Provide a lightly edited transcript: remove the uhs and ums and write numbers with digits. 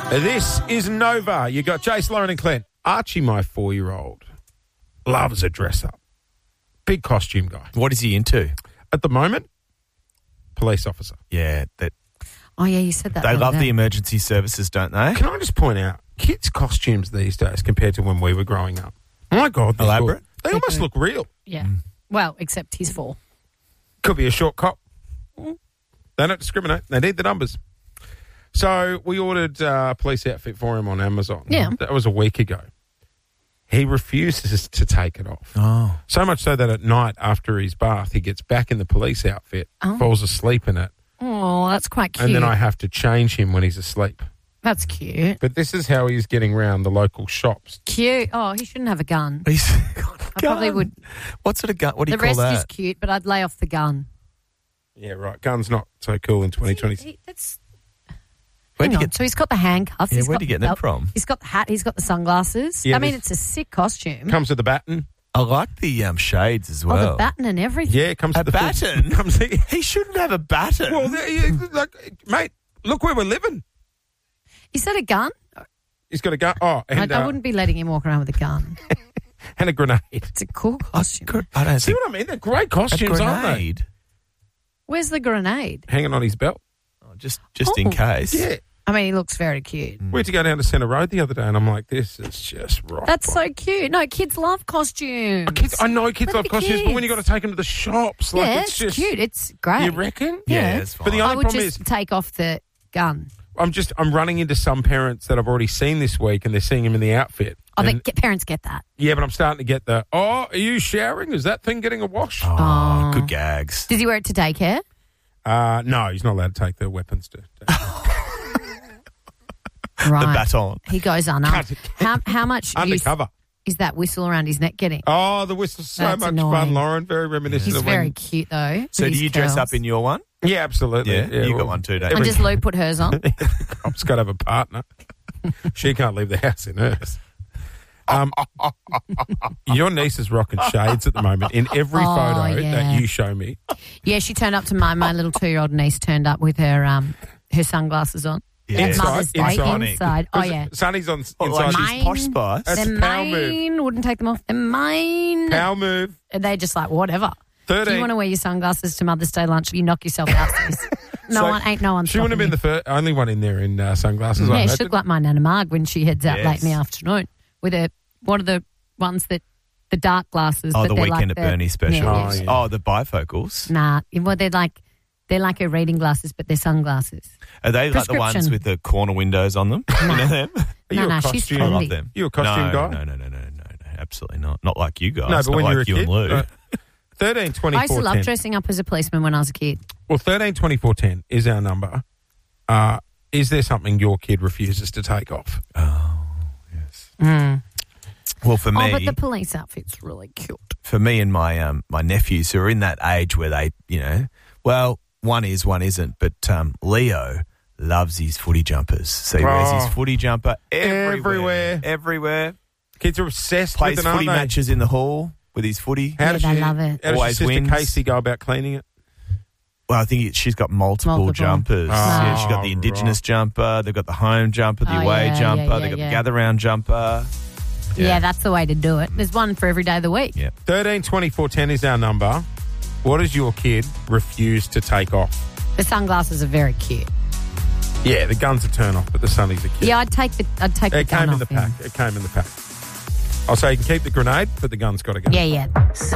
This is Nova. You got Jace, Lauren and Clint. Archie, my 4-year-old, loves a dress-up. Big costume guy. What is he into? At the moment, police officer. Yeah, Oh, yeah, you said that. they the love other the day. emergency services, don't they? Can I just point out, kids' costumes these days compared to when we were growing up, my God, they're Elaborate? good. They almost look real. Yeah. Well, except he's 4. Could be a short cop. They don't discriminate. They need the numbers. So we ordered a police outfit for him on Amazon. Yeah. That was a week ago. He refuses to take it off. Oh. So much so that at night after his bath, he gets back in the police outfit, falls asleep in it, Oh, that's quite cute. and then I have to change him when he's asleep. That's cute. But this is how he's getting round the local shops. Cute. Oh, he shouldn't have a gun. He's got a I probably gun. would. What sort of gun? What do The you call rest that? is cute, but I'd lay off the gun. Yeah, right. Gun's not so cool in 2020. That's. Where'd Hang you on. get- So he's got the handcuffs. Yeah, he's where'd got you get the them belt, from? He's got the hat. He's got the sunglasses. Yeah, I mean, this- it's a sick costume. Comes with a baton. I like the shades as Oh, well. the baton and everything. Yeah, it comes A with the full- baton? comes He shouldn't have a baton. Well, mate, look where we're living. Is that a gun? He's got a gun. Oh, and, I wouldn't be letting him walk around with a gun. and a grenade. It's a cool costume. I don't See think what I mean? They're great a costumes, aren't they? grenade. Where's the grenade? Hanging on his belt. Oh, just in Oh. case. Yeah. I mean, he looks very cute. We had to go down to Centre Road the other day, and I'm like, this is just rock. That's so cute. No, kids love costumes. I know kids Look love at the costumes, but when you kids. got to take them to the shops, like Yeah, it's just cute. It's great. You reckon? Yeah, it's fine. But the I only would problem just is, take off the gun. I'm running into some parents that I've already seen this week, and they're seeing him in the outfit. Oh, And- parents get that. yeah, but I'm starting to get are you showering? Is that thing getting a wash? Oh, good gags. Does he wear it to daycare? No, he's not allowed to take the weapons to. Right. The baton. He goes unarmed. How much use Undercover. is that whistle around his neck getting? Oh, the whistle's so That's much annoying. fun, Lauren. Very reminiscent He's of very when... cute, though. So with do his you dress curls. up in your one? Yeah, absolutely. Yeah, you well, got one too, don't And you? does Lou put hers on? I've got to have a partner. She can't leave the house in hers. Your niece is rocking shades at the moment in every Oh, photo yeah. that you show me. Yeah, she turned up to my little 2-year-old niece turned up with her sunglasses on. Yeah. At Inside, Mother's Day inside. inside. Oh, yeah. Sonny's on Oh, inside. like Mine- she's Posh Spice. That's They're a power move. mine. Wouldn't take them off. They're mine. Power move. And they're just like, whatever. 13. Do you want to wear your sunglasses to Mother's Day lunch? You knock yourself out, sis. No So, one She wouldn't have been the only one in there in sunglasses. I Yeah, she imagine. looked like my Nana Marg when she heads out Yes. late in the afternoon with her, what are the ones that, the dark glasses. Oh, but the they're Weekend like at Bernie special. Yeah, yeah. Oh, the bifocals. Nah, well, they're like her reading glasses, but they're sunglasses. Are they like the ones Prescription. with the corner windows on them? You know them? Are you No, a she's costume? I trendy. love them. You a costume no, guy? No, absolutely not. Not like you guys. No, but not when like you're a you kid. and Lou. 13, 24, I used to love 10. dressing up as a policeman when I was a kid. Well, 13, 24, 10 is our number. Is there something your kid refuses to take off? Oh, yes. Well, for me, Oh, but the police outfit's really cute. for me and my my nephews who are in that age where they, well, one is, one isn't, but Leo loves his footy jumpers. So he wears his footy jumper everywhere. Kids are obsessed Plays with it, footy aren't they? matches in the hall with his footy. How Yeah, does they she, love it. How does Always your sister wins. Casey go about cleaning it? Well, I think she's got multiple jumpers. Oh, Yeah, she's got the Indigenous right. jumper. They've got the home jumper, the Oh, away yeah, jumper. yeah, They've got yeah. the gather round jumper. Yeah. That's the way to do it. There's one for every day of the week. Yeah. 13, 24, 10 is our number. What does your kid refuse to take off? The sunglasses are very cute. Yeah, the gun's a turn off, but the Sonny's a kid. Yeah, I'd take the It gun came in off the him. pack. It came in the pack. I'll say you can keep the grenade, but the gun's got to go. Yeah.